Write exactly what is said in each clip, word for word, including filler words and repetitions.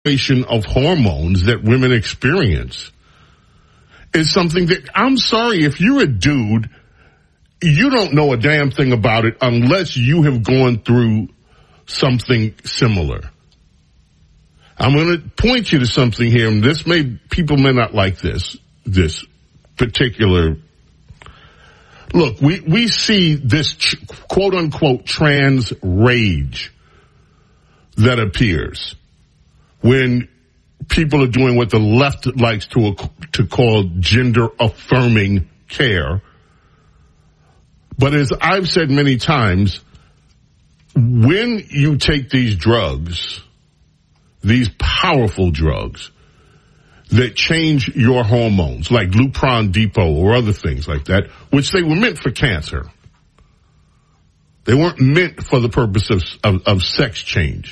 of hormones that women experience is something that, I'm sorry, if you're a dude, you don't know a damn thing about it unless you have gone through something similar. I'm going to point you to something here, and this may, people may not like this, this particular. Look, we, we see this ch- quote unquote trans rage that appears when people are doing what the left likes to, to call gender affirming care. But as I've said many times, when you take these drugs, these powerful drugs that change your hormones, like Lupron Depot or other things like that, which they were meant for cancer. They weren't meant for the purpose of, of, of sex change.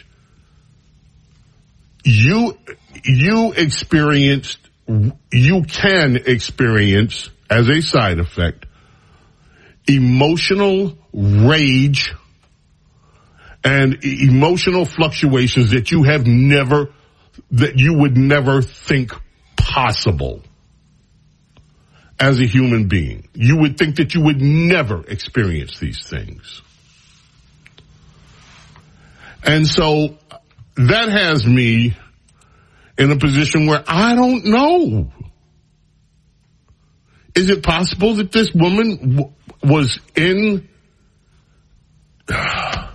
You, you experienced, you can experience as a side effect emotional rage and emotional fluctuations that you have never, that you would never think possible as a human being. You would think that you would never experience these things. And so that has me in a position where I don't know. Is it possible that this woman w- was in... I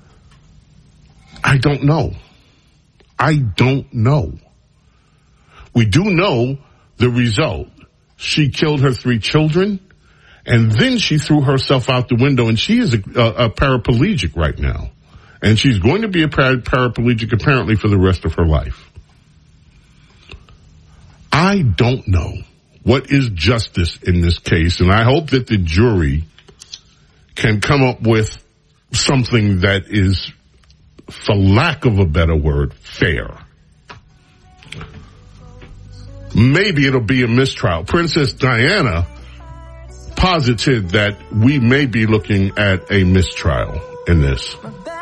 don't know. I don't know. We do know the result. She killed her three children, and then she threw herself out the window, and she is a, a, a paraplegic right now. And she's going to be a para- paraplegic apparently for the rest of her life. I don't know what is justice in this case, and I hope that the jury can come up with something that is, for lack of a better word, fair. Maybe it'll be a mistrial. Princess Diana posited that we may be looking at a mistrial in this.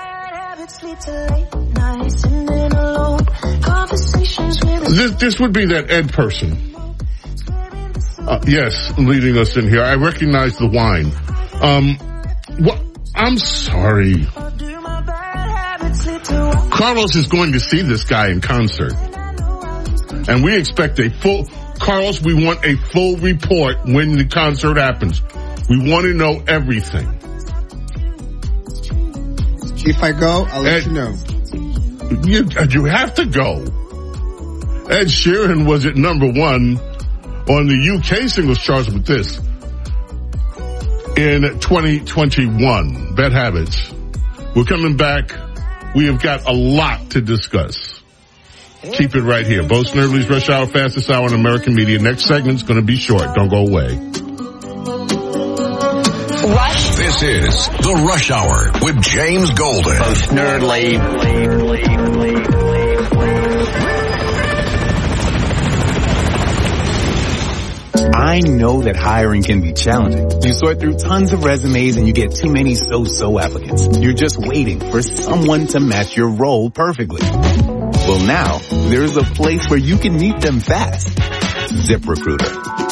This, this would be that Ed person. Uh, yes, leading us in here. I recognize the wine. Um, what? I'm sorry. Carlos is going to see this guy in concert. And we expect a full, Carlos, we want a full report when the concert happens. We want to know everything. If I go, I'll let Ed, you know. You, you have to go. Ed Sheeran was at number one on the U K singles charts with this in twenty twenty-one. Bad Habits. We're coming back. We have got a lot to discuss. Keep it right here. Bo Snerdley's Rush Hour, fastest hour in American media. Next segment's going to be short. Don't go away. Rush. This is the Rush Hour with James Golden. Bo Snerdley. I know that hiring can be challenging. You sort through tons of resumes and you get too many so-so applicants. You're just waiting for someone to match your role perfectly. Well, now there's a place where you can meet them fast. ZipRecruiter.